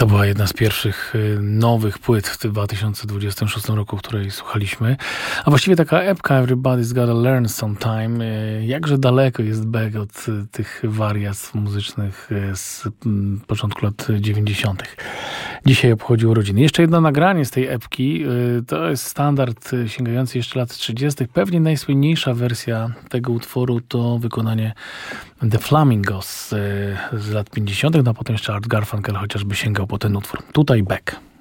To była jedna z pierwszych nowych płyt w 2026 roku, której słuchaliśmy. A właściwie taka epka Everybody's Gotta Learn Sometime. Jakże daleko jest Beck od tych wariactw muzycznych z początku lat 90. Dzisiaj obchodził urodziny. Jeszcze jedno nagranie z tej epki. To jest standard sięgający jeszcze lat 30. Pewnie najsłynniejsza wersja tego utworu to wykonanie The Flamingos z lat 50. No a potem jeszcze Art Garfunkel chociażby sięgał po ten utwór. Tutaj Beck.